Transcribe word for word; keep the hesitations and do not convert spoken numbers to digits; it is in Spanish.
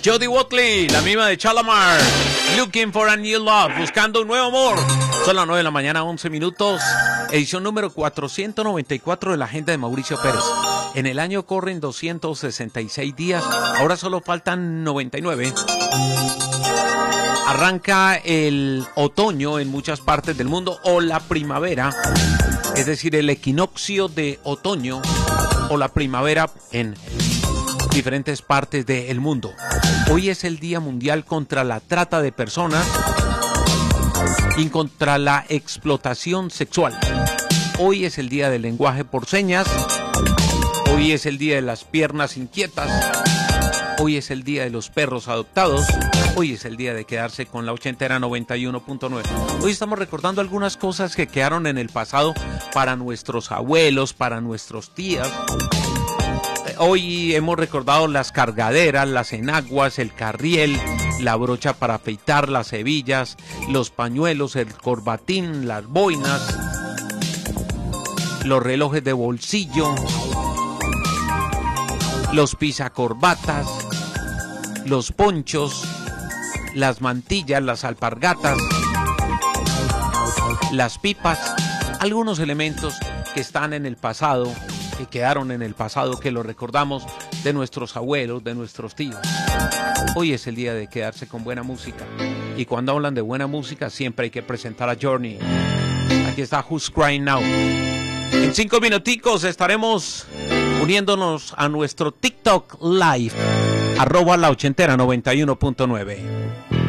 Jody Watley, la misma de Shalamar. Looking for a new love, buscando un nuevo amor. Son las nueve de la mañana, once minutos. Edición número cuatrocientos noventa y cuatro de la agenda de Mauricio Pérez. En el año corren doscientos sesenta y seis días, ahora solo faltan noventa y nueve. Arranca el otoño en muchas partes del mundo, o la primavera, es decir, el equinoccio de otoño o la primavera en diferentes partes del mundo. Hoy es el Día Mundial contra la Trata de Personas y contra la explotación sexual. Hoy es el Día del Lenguaje por Señas. Hoy es el Día de las Piernas Inquietas. Hoy es el Día de los Perros Adoptados. Hoy es el día de quedarse con la ochentera noventa y uno punto nueve. Hoy estamos recordando algunas cosas que quedaron en el pasado para nuestros abuelos, para nuestros tías. Hoy hemos recordado las cargaderas, las enaguas, el carriel, la brocha para afeitar, las hebillas, los pañuelos, el corbatín, las boinas, los relojes de bolsillo, los pisacorbatas, los ponchos, las mantillas, las alpargatas, las pipas, algunos elementos que están en el pasado, que quedaron en el pasado, que lo recordamos de nuestros abuelos, de nuestros tíos. Hoy es el día de quedarse con buena música. Y cuando hablan de buena música, siempre hay que presentar a Journey. Aquí está Who's Crying Now. En cinco minuticos estaremos uniéndonos a nuestro TikTok Live, arroba la ochentera noventa y uno punto nueve.